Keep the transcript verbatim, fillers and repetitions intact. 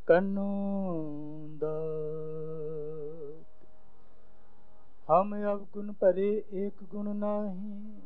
कनु दात। हम अवगुण भरे एक गुण नाही,